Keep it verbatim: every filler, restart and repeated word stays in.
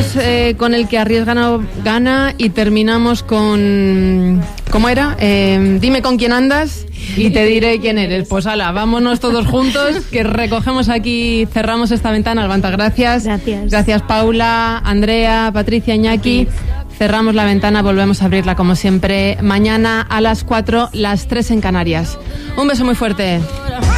Empezamos eh, con el que arriesga no gana y terminamos con... ¿Cómo era? Eh, dime con quién andas y te diré quién eres. Pues ala, vámonos todos juntos, que recogemos aquí, cerramos esta ventana. Alvanta, gracias. Gracias. Gracias, Paula, Andrea, Patricia, Iñaki. Cerramos la ventana, volvemos a abrirla como siempre mañana a las cuatro, las tres en Canarias. Un beso muy fuerte.